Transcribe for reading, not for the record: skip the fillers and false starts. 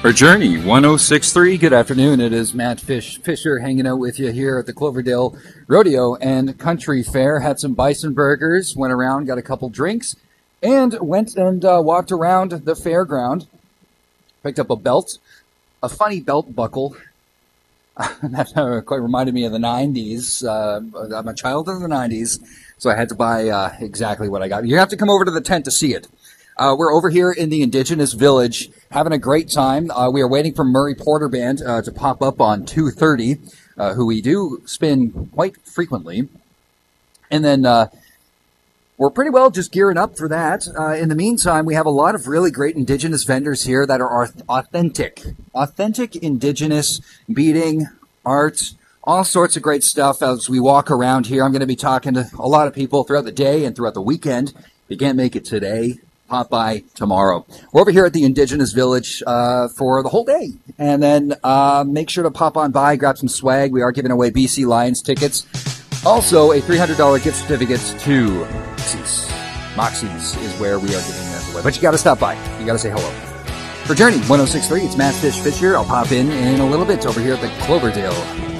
For Journey 1063, good afternoon. It is Matt Fisher hanging out with you here at the Cloverdale Rodeo and Country Fair. Had some bison burgers, went around, got a couple drinks, and went and walked around the fairground. Picked up a belt, a funny belt buckle. That quite reminded me of the 90s. I'm a child of the 90s, so I had to buy exactly what I got. You have to come over to the tent to see it. We're over here in the Indigenous Village having a great time. We are waiting for Murray Porter Band to pop up on 2:30, who we do spin quite frequently. And then we're pretty well just gearing up for that. In the meantime, we have a lot of really great Indigenous vendors here that are authentic Indigenous beading, art, all sorts of great stuff as we walk around here. I'm going to be talking to a lot of people throughout the day and throughout the weekend. If you can't make it today, pop by tomorrow. We're over here at the Indigenous Village for the whole day. And then make sure to pop on by, grab some swag. We are giving away BC Lions tickets. Also, a $300 gift certificate to Moxie's is where we are giving that away. But you got to stop by. You got to say hello. For Journey 1063, it's Matt Fisher. I'll pop in a little bit over here at the Cloverdale